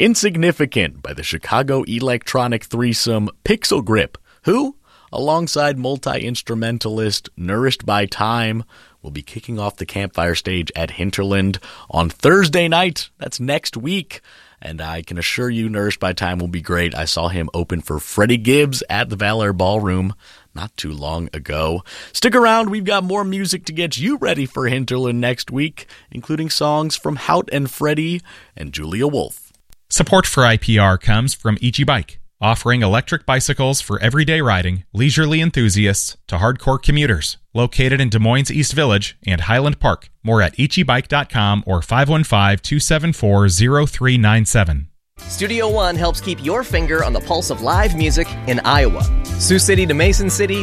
Insignificant by the Chicago electronic threesome Pixel Grip, who, alongside multi-instrumentalist Nourished by Time, will be kicking off the Campfire stage at Hinterland on Thursday night. That's next week. And I can assure you Nourished by Time will be great. I saw him open for Freddie Gibbs at the Valor Ballroom not too long ago. Stick around. We've got more music to get you ready for Hinterland next week, including songs from Hout and Freddie and Julia Wolf. Support for IPR comes from Ichi Bike, offering electric bicycles for everyday riding, leisurely enthusiasts to hardcore commuters. Located in Des Moines East Village and Highland Park. More at ichibike.com or 515-274-0397. Studio One helps keep your finger on the pulse of live music in Iowa. Sioux City to Mason City,